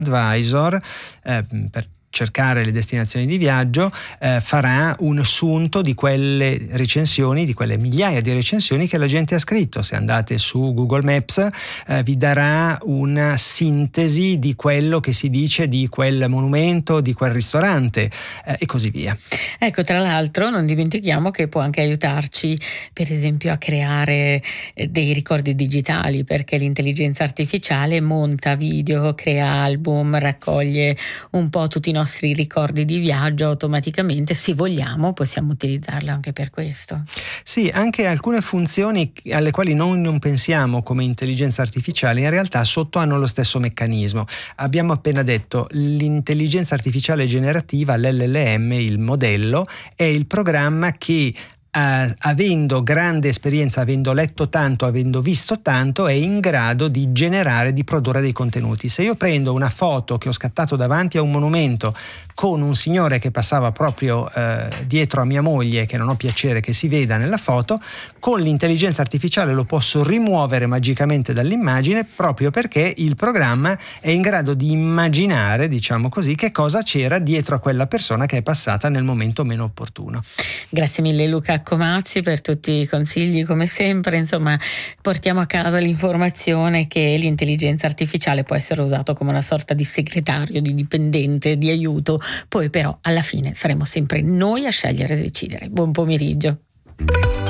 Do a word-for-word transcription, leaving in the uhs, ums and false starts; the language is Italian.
TripAdvisor, eh, per cercare le destinazioni di viaggio, eh, farà un sunto di quelle recensioni, di quelle migliaia di recensioni che la gente ha scritto. Se andate su Google Maps, eh, vi darà una sintesi di quello che si dice di quel monumento, di quel ristorante, eh, e così via. Ecco, tra l'altro non dimentichiamo che può anche aiutarci, per esempio, a creare eh, dei ricordi digitali, perché l'intelligenza artificiale monta video, crea album, raccoglie un po' tutti i nostri ricordi di viaggio automaticamente. Se vogliamo possiamo utilizzarla anche per questo. Sì, anche alcune funzioni alle quali noi non pensiamo come intelligenza artificiale in realtà sotto hanno lo stesso meccanismo. Abbiamo appena detto l'intelligenza artificiale generativa, l'L L M, il modello, è il programma che Uh, avendo grande esperienza, avendo letto tanto, avendo visto tanto, è in grado di generare, di produrre dei contenuti. Se io prendo una foto che ho scattato davanti a un monumento con un signore che passava proprio uh, dietro a mia moglie, che non ho piacere che si veda nella foto, con l'intelligenza artificiale lo posso rimuovere magicamente dall'immagine, proprio perché il programma è in grado di immaginare, diciamo così, che cosa c'era dietro a quella persona che è passata nel momento meno opportuno. Grazie mille Luca Comazzi per tutti i consigli, come sempre. Insomma, portiamo a casa l'informazione che l'intelligenza artificiale può essere usato come una sorta di segretario, di dipendente, di aiuto, poi però alla fine saremo sempre noi a scegliere e decidere. Buon pomeriggio.